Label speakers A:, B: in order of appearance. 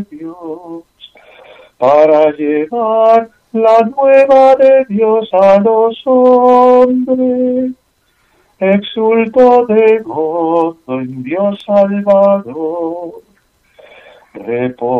A: Dios, para llevar la nueva de Dios a los hombres. Exulto de gozo en Dios Salvador. Reposo